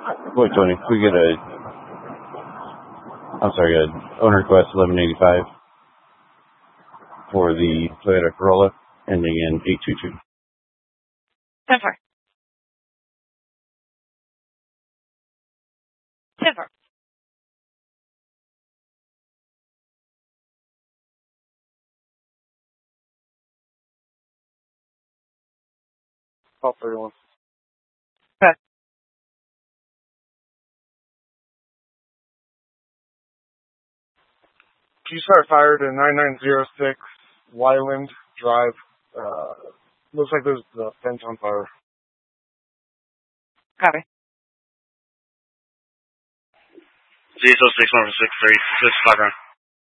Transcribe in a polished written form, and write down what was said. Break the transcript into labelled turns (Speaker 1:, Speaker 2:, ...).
Speaker 1: Boy, Tony, we get owner request 1185 for the Toyota Corolla ending in 822.
Speaker 2: 10-4. 10-4.
Speaker 3: Call 31.
Speaker 2: Okay.
Speaker 3: Can you start fire to 9906 Wyland Drive? Looks like there's the fence on fire.
Speaker 2: Copy.
Speaker 4: Z06 163. This is 5 round.